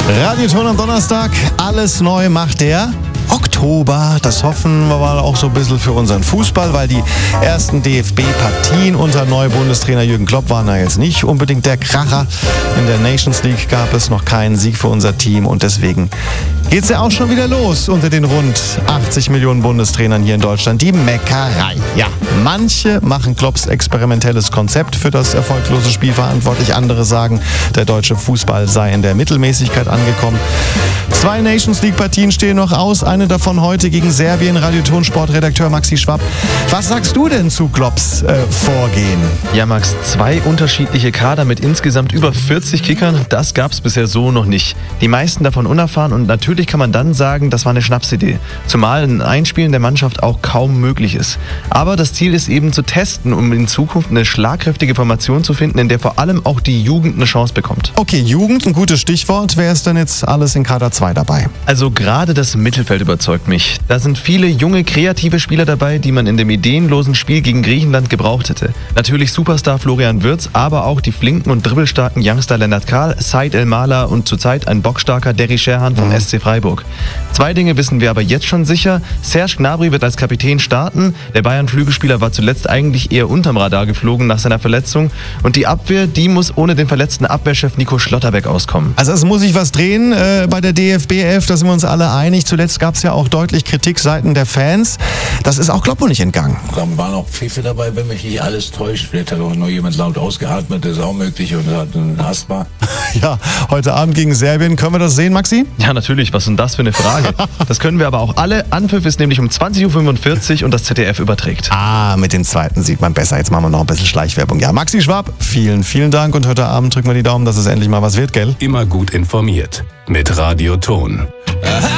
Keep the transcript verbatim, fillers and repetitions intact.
Radioton am Donnerstag, alles neu macht der Oktober. Das hoffen wir mal auch so ein bisschen für unseren Fußball, weil die ersten D F B-Partien unter Neubundestrainer Jürgen Klopp waren ja jetzt nicht unbedingt der Kracher. In der Nations League gab es noch keinen Sieg für unser Team und deswegen geht es ja auch schon wieder los unter den rund achtzig Millionen Bundestrainern hier in Deutschland. Die Meckerei. Ja, manche machen Klopps experimentelles Konzept für das erfolglose Spiel verantwortlich. Andere sagen, der deutsche Fußball sei in der Mittelmäßigkeit angekommen. Zwei Nations League-Partien stehen noch aus. Eine davon heute gegen Serbien. Radioton-Sportredakteur Maxi Schwapp. Was sagst du denn zu Klopps äh, Vorgehen? Ja, Max, zwei unterschiedliche Kader mit insgesamt über vierzig Kickern, das gab es bisher so noch nicht. Die meisten davon unerfahren und natürlich kann man dann sagen, das war eine Schnapsidee. Zumal ein Einspielen der Mannschaft auch kaum möglich ist. Aber das Ziel ist eben zu testen, um in Zukunft eine schlagkräftige Formation zu finden, in der vor allem auch die Jugend eine Chance bekommt. Okay, Jugend, ein gutes Stichwort. Wer ist denn jetzt alles in Kader zwei dabei? Also gerade das Mittelfeld überzeugt mich. Da sind viele junge, kreative Spieler dabei, die man in dem ideenlosen Spiel gegen Griechenland gebraucht hätte. Natürlich Superstar Florian Wirtz, aber auch die flinken und dribbelstarken Youngster Lennart Kahl, Said Elmala und zurzeit ein bockstarker Derry Sherhan vom mhm. S C Freiburg. Zwei Dinge wissen wir aber jetzt schon sicher. Serge Gnabry wird als Kapitän starten. Der Bayern-Flügelspieler war zuletzt eigentlich eher unterm Radar geflogen nach seiner Verletzung. Und die Abwehr, die muss ohne den verletzten Abwehrchef Nico Schlotterbeck auskommen. Also es muss sich was drehen äh, bei der D F B elf, da sind wir uns alle einig. Zuletzt gab es ja auch deutlich Kritik seitens der Fans. Das ist auch Kloppo nicht entgangen. Da waren auch Pfiffe dabei, wenn mich nicht alles täuscht. Vielleicht hat auch noch jemand laut ausgeatmet, das ist auch möglich und hat ein Asthma. Ja, heute Abend gegen Serbien. Können wir das sehen, Maxi? Ja, natürlich. Was ist denn das für eine Frage? Das können wir aber auch alle. Anpfiff ist nämlich um zwanzig Uhr fünfundvierzig und das Z D F überträgt. Ah, mit dem zweiten sieht man besser. Jetzt machen wir noch ein bisschen Schleichwerbung. Ja, Maxi Schwab, vielen, vielen Dank und heute Abend drücken wir die Daumen, dass es endlich mal was wird, gell? Immer gut informiert mit Radioton.